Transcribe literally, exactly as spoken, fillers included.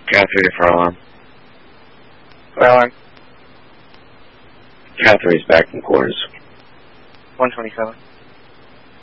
Catherine for alarm. Alarm. Catherine's back in quarters. one twenty-seven.